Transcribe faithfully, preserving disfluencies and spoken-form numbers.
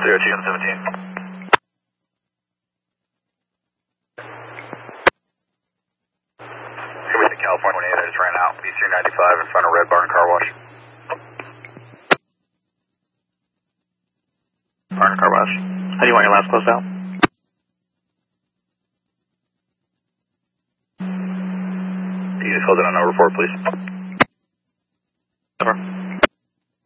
zero two and seventeen. Everything California twenty-eight, I just ran out. B three ninety-five in front of Red Barn Car Wash. Barn Car Wash. How do you want your last closed out? Can you just close it on number four, please? Over.